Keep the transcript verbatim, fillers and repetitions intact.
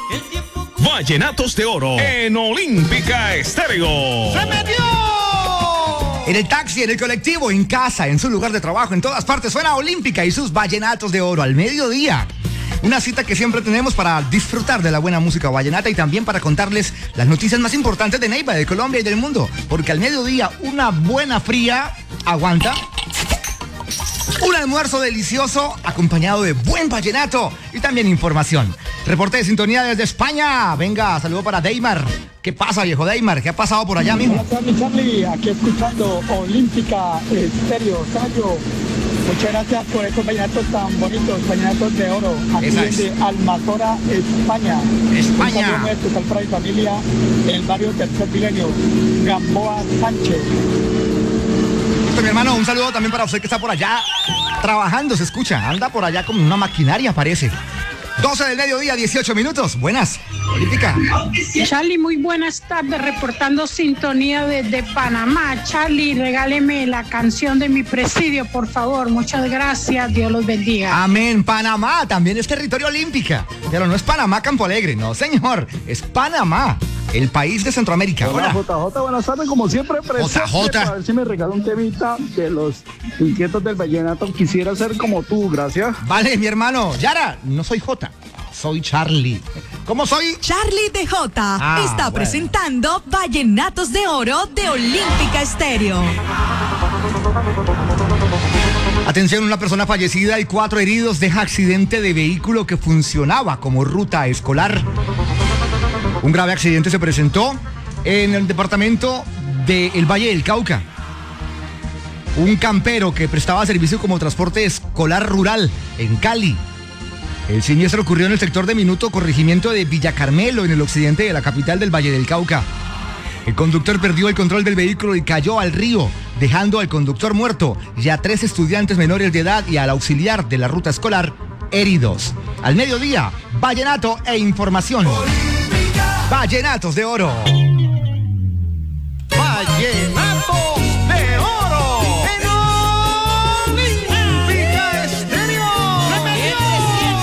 Vallenatos de Oro en Olímpica Estéreo. ¡Se metió! En el taxi, en el colectivo, en casa, en su lugar de trabajo, en todas partes suena Olímpica y sus Vallenatos de Oro al mediodía. Una cita que siempre tenemos para disfrutar de la buena música vallenata y también para contarles las noticias más importantes de Neiva, de Colombia y del mundo. Porque al mediodía una buena fría aguanta. Un almuerzo delicioso acompañado de buen vallenato y también información. Reporte de sintonía desde España. Venga, saludo para Deimar. ¿Qué pasa, viejo Deimar? ¿Qué ha pasado por allá, mijo? Hola, Charlie, Charlie, aquí escuchando Olímpica Estéreo, Sayo. Muchas gracias por estos vallenatos tan bonitos, vallenatos de oro. Aquí desde Almazora, España. España. Un saludo muy especial para mi familia en el barrio Tercer Milenio, Gamboa Sánchez. Listo, mi hermano, un saludo también para usted que está por allá trabajando, se escucha. Anda por allá como una maquinaria, parece. doce del mediodía, dieciocho minutos. Buenas, Olímpica. Charlie, muy buenas tardes, reportando sintonía desde Panamá. Charlie, regáleme la canción de mi presidio, por favor. Muchas gracias, Dios los bendiga. Amén. Panamá también es territorio Olímpica. Pero no es Panamá, Campo Alegre, no, señor. Es Panamá, el país de Centroamérica. Hola, Hola. J J, buenas tardes, como siempre, presente. J J. A ver si me regala un temita de los inquietos del vallenato. Quisiera ser como tú, gracias. Vale, mi hermano. Yara, no soy J, soy Charlie. ¿Cómo soy? Charlie D J Ah, está bueno. presentando Vallenatos de Oro de Olímpica Estéreo. Atención, una persona fallecida y cuatro heridos deja accidente de vehículo que funcionaba como ruta escolar. Un grave accidente se presentó en el departamento del Valle del Cauca. Un campero que prestaba servicio como transporte escolar rural en Cali. El siniestro ocurrió en el sector de Minuto, corregimiento de Villa Carmelo, en el occidente de la capital del Valle del Cauca. El conductor perdió el control del vehículo y cayó al río, dejando al conductor muerto y a tres estudiantes menores de edad y al auxiliar de la ruta escolar heridos. Al mediodía, vallenato e información. Vallenatos de Oro. Vallenatos.